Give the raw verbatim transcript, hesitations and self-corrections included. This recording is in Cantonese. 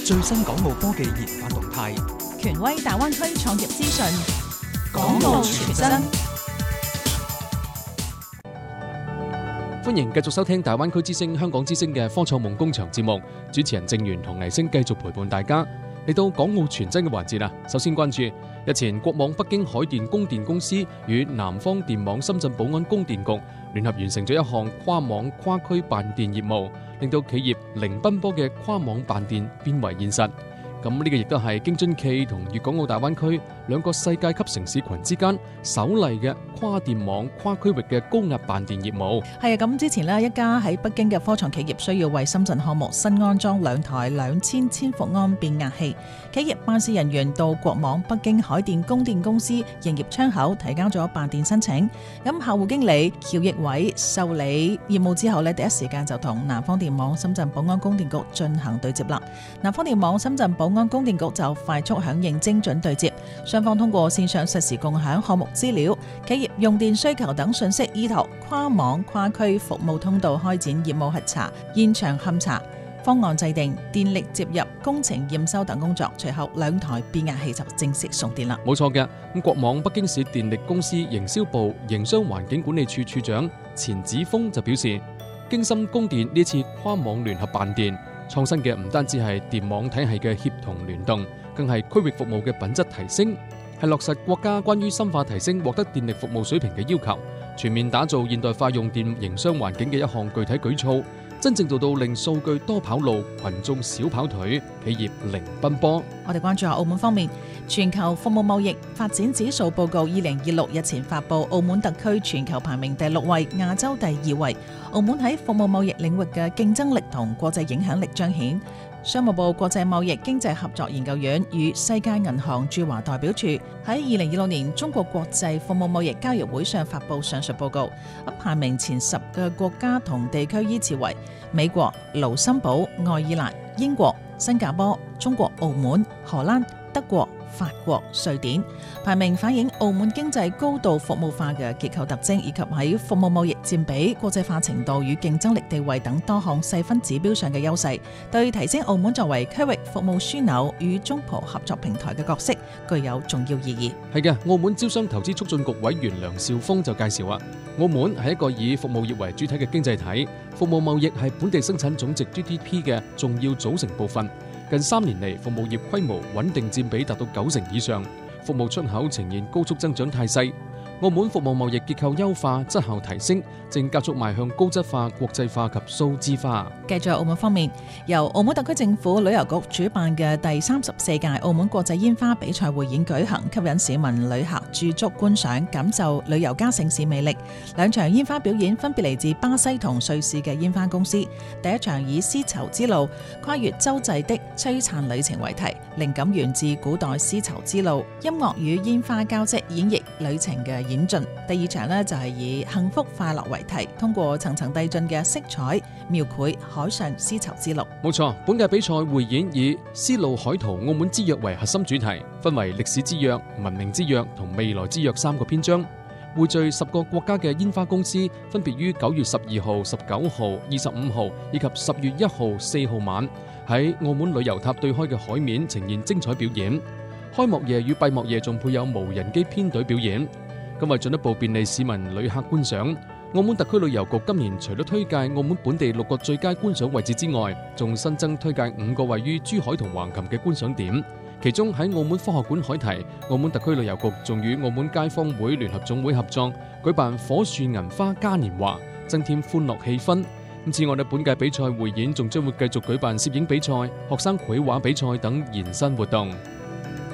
最新港澳科技研發動態， 權威大灣區創業資訊， 港澳全真。 歡迎繼續收聽大灣區之聲、香港之聲嘅科創夢工場節目，主持人鄭源同倪星繼續陪伴大家嚟到港澳全真嘅環節啦。首先關注日前國網北京海電供電公司與南方電網深圳寶安供電局聯合完成咗一項跨網跨區辦電業務，令到企業零奔波嘅跨網辦電變為現實。咁呢個亦都係京津冀同粵港澳大灣區兩個世界級城市群之間首例嘅跨電網跨區域嘅高壓辦電業務。 係啊，咁之前呢，一家喺北京嘅科創企業需要為深圳項目新安裝兩台兩千千伏安變壓器，企業辦事人員到國網北京海電供電公司營業窗口提交咗辦電申請。咁客戶經理喬奕偉受理業務之後呢，第一時間就同南方電網深圳寶安供電局進行對接啦。南方電網深圳寶安供電局就快速響應精準對接，雙方通過線上實時共享項目資料、企業用電需求等信息，依託跨網跨區服務通道開展業務核查、現場勘查、方案制定、電力接入、工程驗收等工作。隨後兩台變壓器就正式送電啦。 冇錯嘅，咁國網北京市電力公司營銷部營商環境管理處處長錢子峰就表示，京深供電呢次跨網聯合辦電，創新嘅唔單止係電網體系嘅協同聯動，更係區域服務嘅品質提升，係落實國家關於深化提升獲得電力服務水平嘅要求，全面打造現代化用電營商環境嘅一項具體舉措，真正做到令數據多跑路，群眾少跑腿，企業零奔波。 我哋關注下澳門方面，全球服務貿易發展指數報告二零二六日前發布，澳門特區全球排名第六位，亞洲第二位。澳門喺服務貿易領域嘅競爭力同國際影響力彰顯。商務部國際貿易經濟合作研究院與世界銀行駐華代表處喺二零二六年中國國際服務貿易交易會上發布上述報告，咁排名前十嘅國家同地區依次為美國、盧森堡、愛爾蘭、英國、新加坡、中國澳門、荷蘭、德國、法國、瑞典。排名反映澳門經濟高度服務化嘅結構特徵，以及喺服務貿易佔比、國際化程度與競爭力地位等多項細分指標上嘅優勢，對提升澳門作為區域服務樞紐與中葡合作平台嘅角色具有重要意義。 係嘅，澳門招商投資促進局委員梁兆峰就介紹啊，澳門係一個以服務業為主體嘅經濟體，服務貿易係本地生產總值 G D P 嘅重要組成部分。近三年嚟，服務業規模穩定佔比達到九成以上，服務出口呈現高速增長態勢。澳門服務貿易結構優化、質效提升，正加速邁向高質化、國際化及數字化。 繼續澳門方面，由澳門特區政府旅遊局主辦嘅第三十四屆澳門國際煙花比賽匯演舉行，吸引市民旅客駐足觀賞，感受旅遊加城市魅力。兩場煙花表演分別嚟自巴西同瑞士嘅煙花公司。第一場以絲綢之路跨越洲際的璀璨旅程為題，靈感源自古代絲綢之路，音樂與煙花交織演繹旅程嘅演進。第二場呢，就係以幸福快樂為題，通過層層遞進嘅色彩描繪海上絲綢之路。 冇錯，本屆比賽匯演以絲路海圖澳門之約為核心主題，分為歷史之約、文明之約同未來之約三個篇章，匯聚十個國家嘅煙花公司，分別於九月十二號、十九號、二十五號以及十月一號、四號晚喺澳門旅遊塔對開嘅海面呈現精彩表演。開幕夜與閉幕夜仲配有無人機編隊表演。咁為進一步便利市民旅客觀賞，澳門特區旅遊局今年除咗推介澳門本地六個最佳觀賞位置之外，仲新增推介五個位於珠海同橫琴嘅觀賞點。其中喺澳門科學館海堤，澳門特區旅遊局仲與澳門街坊會聯合總會合作，舉辦火樹銀花嘉年華，增添歡樂氣氛。咁此外呢，本屆比賽匯演仲將會繼續舉辦攝影比賽、學生繪畫比賽等延伸活動。